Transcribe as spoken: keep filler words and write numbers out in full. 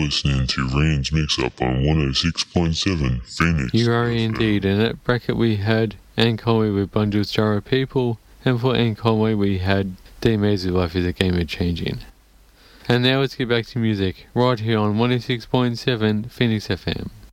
listening to Rain's Mix-Up on one oh six point seven Phoenix. You are indeed. In that bracket we had Anne Conway with Bundles Jar of People, and for Anne Conway we had The Amazing Life is a Game of Changing. And now let's get back to music, right here on one oh six point seven Phoenix F M.